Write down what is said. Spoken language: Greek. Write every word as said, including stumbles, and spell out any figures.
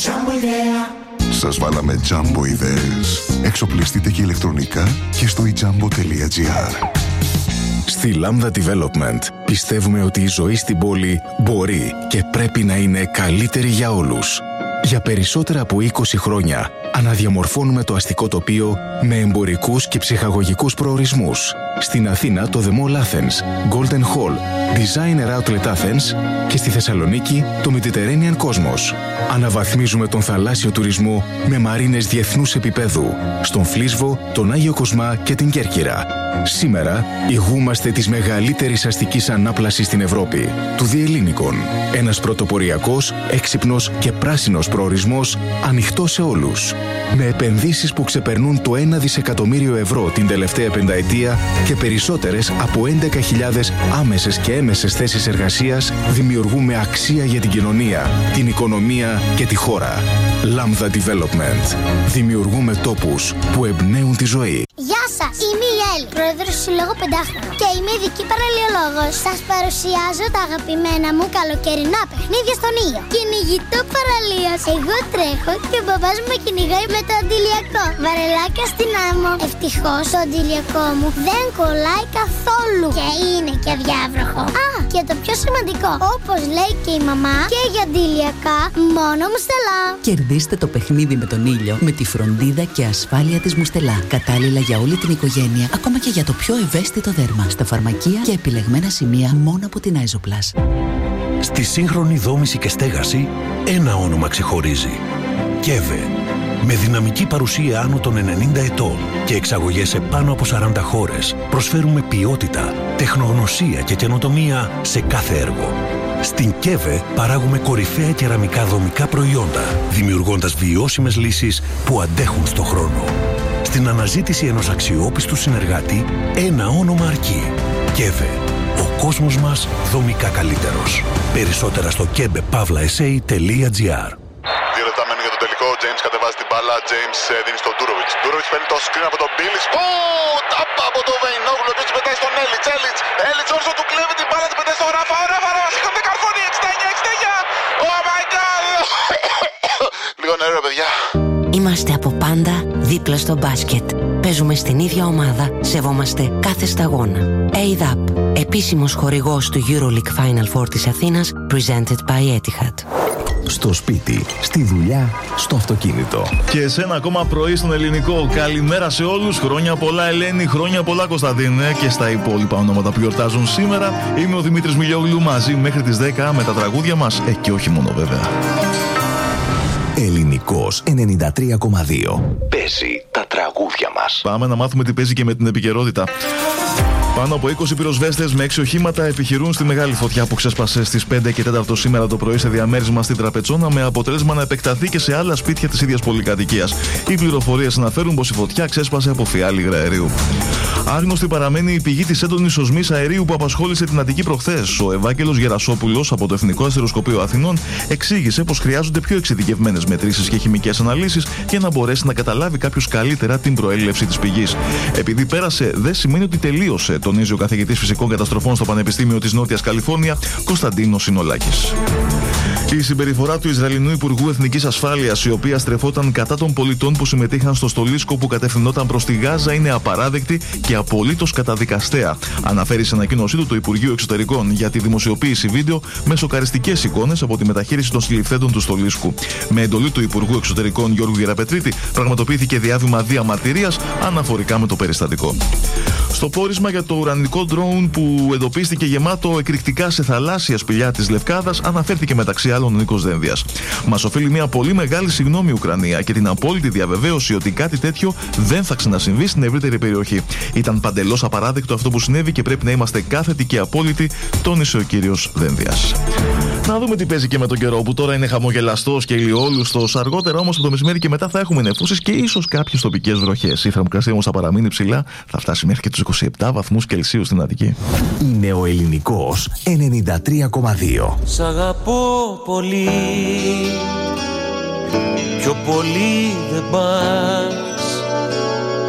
Σας βάλαμε Jumbo ιδέες. Εξοπλιστείτε και ηλεκτρονικά και στο e jumbo τελεία gr. Στη Lambda Development πιστεύουμε ότι η ζωή στην πόλη μπορεί και πρέπει να είναι καλύτερη για όλους. Για περισσότερα από είκοσι χρόνια αναδιαμορφώνουμε το αστικό τοπίο με εμπορικούς και ψυχαγωγικούς προορισμούς. Στην Αθήνα το The Mall Athens, Golden Hall, Designer Outlet Athens και στη Θεσσαλονίκη το Mediterranean Cosmos. Αναβαθμίζουμε τον θαλάσσιο τουρισμό με μαρίνες διεθνούς επίπεδου, στον Φλίσβο, τον Άγιο Κοσμά και την Κέρκυρα. Σήμερα ηγούμαστε της μεγαλύτερης αστικής ανάπλασης στην Ευρώπη, του Διελλήνικων. Ένας πρωτοποριακός, έξυπνος και πράσινος προορισμός ανοιχτός σε όλους. Με επενδύσεις που ξεπερνούν το ένα δισεκατομμύριο ευρώ την τελευταία πενταετία και περισσότερες από έντεκα χιλιάδες άμεσες και έμεσες θέσεις εργασίας, δημιουργούμε αξία για την κοινωνία, την οικονομία και τη χώρα. Lambda Development. Δημιουργούμε τόπους που εμπνέουν τη ζωή. Γεια σας, είμαι η Έλλη, πρόεδρος του Συλλόγου Πεντάχρονο και είμαι ειδική παραλιολόγος. Σας παρουσιάζω τα αγαπημένα μου καλοκαιρινά παιχνίδια στον ήλιο. Κυνηγητό παραλίας. Εγώ τρέχω και ο μπαμπάς μου με κυνηγάει με το αντιλιακό. Βαρελάκια στην άμμο. Ευτυχώς το αντιλιακό μου δεν κολλάει καθόλου και είναι και αδιάβροχο. Α, και το πιο σημαντικό, όπως λέει και η μαμά, και για αντιλιακά μόνο Μουστελά. Κερδίστε το παιχνίδι με τον ήλιο με τη φροντίδα και ασφάλεια της Μουστελά. Κατάλληλα για όλη την οικογένεια, ακόμα και για το πιο ευαίσθητο δέρμα. Στα φαρμακεία και επιλεγμένα σημεία μόνο από την Άιζοπλας. Στη σύγχρονη δόμηση και στέγαση, ένα όνομα ξεχωρίζει. Κέβε. Με δυναμική παρουσία άνω των ενενήντα ετών και εξαγωγές σε πάνω από σαράντα χώρες, προσφέρουμε ποιότητα, τεχνογνωσία και καινοτομία σε κάθε έργο. Στην Κέβε παράγουμε κορυφαία κεραμικά δομικά προϊόντα, δημιουργώντας βιώσιμες λύσεις που αντέχουν στο χρόνο. Στην αναζήτηση ενός αξιόπιστου συνεργάτη, ένα όνομα αρκεί. Κέβε. Ο κόσμος μας δομικά καλύτερος. Περισσότερα στο κέβε παύλα ες έι τελεία τζι άρ. Δύο λεπτά μένουν για το τελικό. Ο James κατεβάζει την μπάλα. James δίνει στον Ντούροβιτς. Ντούροβιτς παίρνει το screen από τον Μπίλις. Ω, τάπα από τον Βεϊνόγλου. Ο οποίος πετάει στον Έλιτς. Έλιτς. Έλιτς όρσο του κλέβει την μπάλα. Την πετάει στον Ράφα. Ο Ράφα. Ράφα. Σηκώνεται καρφώνει. εξήντα εννιά εξήντα εννιά. Oh my god. Λίγο νερό, παιδιά. Είμαστε από πάντα δίπλα στο μπάσκετ. Παίζουμε στην ίδια ομάδα. Σεβόμαστε κάθε σταγόνα. έι ντι έι πι, επίσημος χορηγός του EuroLeague Final Four της Αθήνας, presented by Etihad. Στο σπίτι, στη δουλειά, στο αυτοκίνητο. Και σε ένα ακόμα πρωί στον ελληνικό. Καλημέρα σε όλους. Χρόνια πολλά Ελένη, χρόνια πολλά Κωνσταντίνε. Και στα υπόλοιπα ονόματα που γιορτάζουν σήμερα. Είμαι ο Δημήτρης Μιλιόγλου, μαζί μέχρι τις δέκα με τα τραγούδια μας. Ε, και όχι μόνο βέβαια. Ελληνικός ενενήντα τρία κόμμα δύο. Παίζει τα τραγούδια μας. Πάμε να μάθουμε τι παίζει και με την επικαιρότητα. Πάνω από είκοσι πυροσβέστες με έξι οχήματα επιχειρούν στη μεγάλη φωτιά που ξέσπασε στις πέντε και τέσσερα σήμερα το πρωί σε διαμέρισμα στην Τραπετσόνα, με αποτέλεσμα να επεκταθεί και σε άλλα σπίτια της ίδιας πολυκατοικίας. Οι πληροφορίες αναφέρουν πως η φωτιά ξέσπασε από φιάλη υγραερίου. Άγνωστη παραμένει η πηγή της έντονης οσμής αερίου που απασχόλησε την Αττική προχθές. Ο Ευάγγελος Γερασόπουλος από το Εθνικό Αστεροσκοπείο Αθηνών εξήγησε πως χρειάζονται πιο εξειδικευμένες μετρήσεις και χημικές αναλύσεις για να μπορέσει να καταλάβει κάποιος καλύτερα την προέλευση της πηγής. Επειδή πέρασε, δεν σημαίνει ότι τελείωσε, τονίζει ο καθηγητής φυσικών καταστροφών στο Πανεπιστήμιο της Νότιας Καλιφόρνια, Κωνσταντίνος Συνολάκης. Η συμπεριφορά του Ισραηλινού Υπουργού Εθνικής Ασφάλειας, η οποία στρεφόταν κατά των πολιτών που συμμετείχαν στο στολίσκο που κατευθυνόταν προς τη Γάζα, είναι απαράδεκτη και απολύτως καταδικαστέα, αναφέρει σε ανακοίνωσή του το Υπουργείο Εξωτερικών για τη δημοσιοποίηση βίντεο με σοκαριστικές εικόνες από τη μεταχείριση των συλληφθέντων του στολίσκου. Με εντολή του Υπουργού Εξωτερικών Γιώργου Γεραπετρίτη, πραγματοποιήθηκε διάβημα διαμαρτυρίας αναφορικά με το περιστατικό. Στο πόρισμα για το ουρανικό ντρόουν που εντοπίστηκε γεμάτο εκρηκτικά σε θαλάσσια σπηλιά της Λευκάδας, αναφέρθηκε μεταξύ άλλων ο Νίκος Δένδιας. Μας οφείλει μια πολύ μεγάλη συγγνώμη η Ουκρανία και την απόλυτη διαβεβαίωση ότι κάτι τέτοιο δεν θα ξανασυμβεί στην ευρύτερη περιοχή. Ήταν παντελώς απαράδεκτο αυτό που συνέβη και πρέπει να είμαστε κάθετοι και απόλυτοι, τόνισε ο κύριος Δένδιας. Να δούμε τι παίζει και με τον καιρό που τώρα είναι χαμογελαστός και ηλιόλουστος. Αργότερα όμως από το μεσημέρι και μετά θα έχουμε νεφώσεις και ίσως κάποιες τοπικές βροχές. Η θερμοκρασία όμως θα παραμείνει ψηλά, θα φτάσει μέχρι και τους είκοσι επτά βαθμούς Κελσίου στην Αττική. Είναι ο Ελληνικός ενενήντα τρία κόμμα δύο. Σ' αγαπώ πολύ, πιο πολύ δεν πάει.